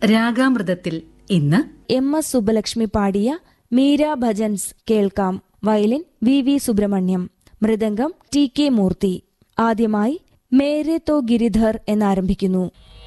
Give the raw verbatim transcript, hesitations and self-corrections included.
രാഗാമൃതത്തിൽ ഇന്ന് M S Subbalakshmi പാടിയ മീര ഭജൻസ് കേൾക്കാം. Violin V V Subrahmanyam, mridangam T K മൂർത്തി. ആദ്യമായി മേരെ തോ ഗിരിധർ എന്നാരംഭിക്കുന്നു.